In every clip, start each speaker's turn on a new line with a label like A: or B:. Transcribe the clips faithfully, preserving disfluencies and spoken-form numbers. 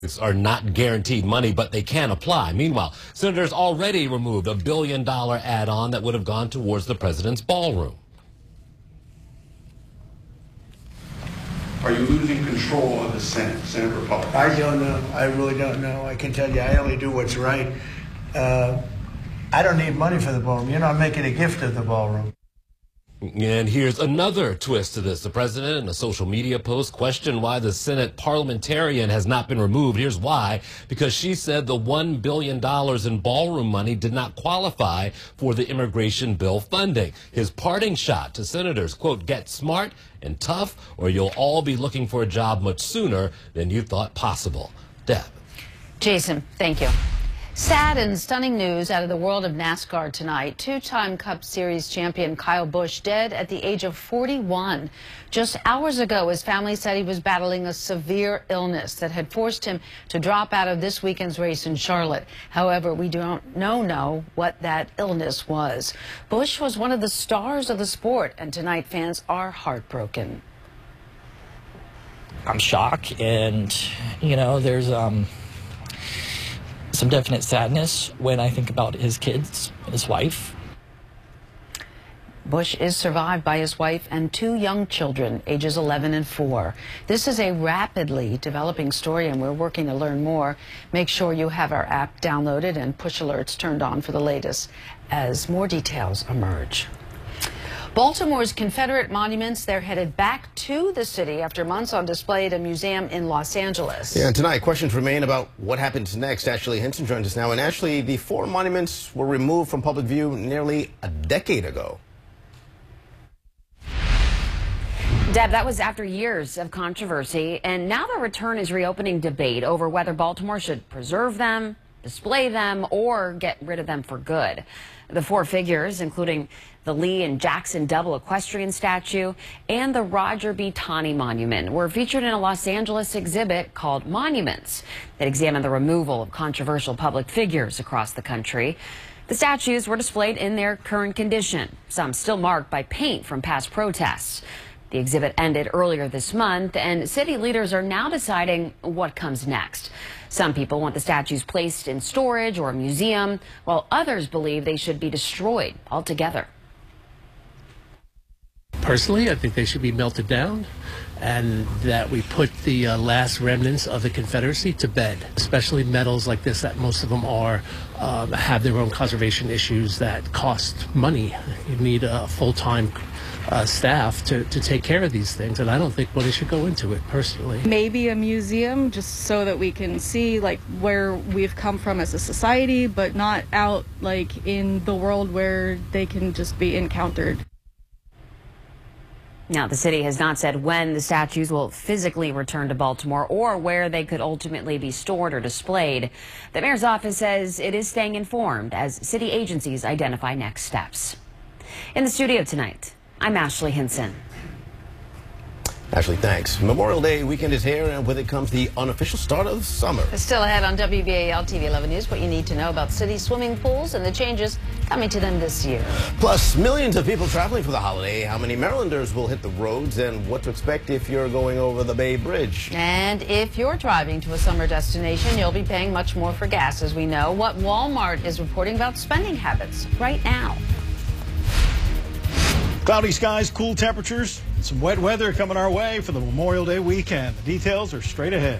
A: Are not guaranteed money, but they can apply. Meanwhile, senators already removed a billion dollar add-on that would have gone towards the president's ballroom.
B: Are you losing control of the Senate, Senate Republicans?
C: I don't know. I really don't know. I can tell you, I only do what's right. Uh, I don't need money for the ballroom. You know, I'm making a gift of the ballroom.
A: And here's another twist to this. The president, in a social media post, questioned why the Senate parliamentarian has not been removed. Here's why. Because she said the one billion dollars in ballroom money did not qualify for the immigration bill funding. His parting shot to senators, quote, get smart and tough, or you'll all be looking for a job much sooner than you thought possible. Deb.
D: Jason, thank you. Sad and stunning news out of the world of NASCAR tonight. Two-time Cup Series champion Kyle Busch dead at the age of forty-one. Just hours ago, his family said he was battling a severe illness that had forced him to drop out of this weekend's race in Charlotte. However, we don't know, know what that illness was. Busch was one of the stars of the sport, and tonight fans are heartbroken.
E: I'm shocked, and, you know, there's... um. some definite sadness when I think about his kids and his wife.
D: Busch is survived by his wife and two young children, ages eleven and four. This is a rapidly developing story, and we're working to learn more. Make sure you have our app downloaded and push alerts turned on for the latest as more details emerge. Baltimore's Confederate monuments, they're headed back to the city after months on display at a museum in Los Angeles.
F: Yeah, and tonight, questions remain about what happens next. Ashley Hinson joins us now. And Ashley, the four monuments were removed from public view nearly a decade ago.
G: Deb, that was after years of controversy, and now the return is reopening debate over whether Baltimore should preserve them, display them, or get rid of them for good. The four figures, including the Lee and Jackson double equestrian statue and the Roger B. Taney monument, were featured in a Los Angeles exhibit called Monuments that examined the removal of controversial public figures across the country. The statues were displayed in their current condition, some still marked by paint from past protests. The exhibit ended earlier this month, and city leaders are now deciding what comes next. Some people want the statues placed in storage or a museum, while others believe they should be destroyed altogether.
H: Personally, I think they should be melted down, and that we put the uh, last remnants of the Confederacy to bed, especially metals like this that most of them are um, have their own conservation issues that cost money. You need a full-time uh, staff to, to take care of these things, and I don't think money should go into it personally.
I: Maybe a museum, just so that we can see like where we've come from as a society, but not out like in the world where they can just be encountered.
G: Now, the city has not said when the statues will physically return to Baltimore or where they could ultimately be stored or displayed. The mayor's office says it is staying informed as city agencies identify next steps. In the studio tonight, I'm Ashley Hinson.
F: Ashley, thanks. Memorial Day weekend is here, and with it comes the unofficial start of summer.
D: Still ahead on W B A L T V eleven News, what you need to know about city swimming pools and the changes coming to them this year.
F: Plus, millions of people traveling for the holiday. How many Marylanders will hit the roads, and what to expect if you're going over the Bay Bridge.
D: And if you're driving to a summer destination, you'll be paying much more for gas, as we know. What Walmart is reporting about spending habits right now.
J: Cloudy skies, cool temperatures, and some wet weather coming our way for the Memorial Day weekend. The details are straight ahead.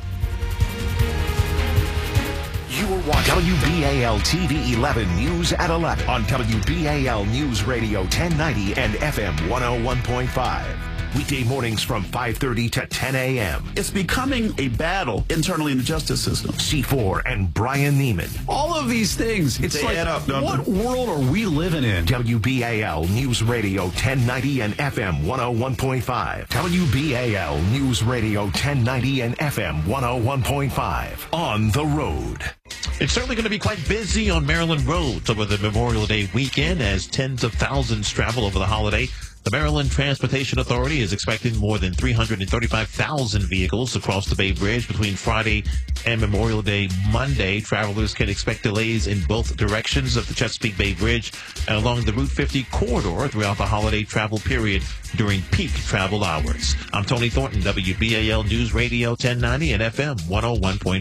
K: You are watching W B A L T V eleven News at eleven on W B A L News Radio ten ninety and F M one oh one point five. Weekday mornings from five thirty to ten a m
L: It's becoming a battle internally in the justice system.
K: C four and Brian Neiman.
L: All of these things, it's
K: They
L: like,
K: add up, don't
L: what
K: they?
L: world are we living in?
K: W B A L News Radio ten ninety and F M one oh one point five. W B A L News Radio ten ninety and F M one oh one point five. On the road.
M: It's certainly going to be quite busy on Maryland roads over the Memorial Day weekend as tens of thousands travel over the holiday.
N: The Maryland Transportation Authority is expecting more than three hundred thirty-five thousand vehicles across the Bay Bridge between Friday and Memorial Day Monday. Travelers can expect delays in both directions of the Chesapeake Bay Bridge and along the Route fifty corridor throughout the holiday travel period during peak travel hours. I'm Tony Thornton, W B A L News Radio ten ninety and F M one oh one point five.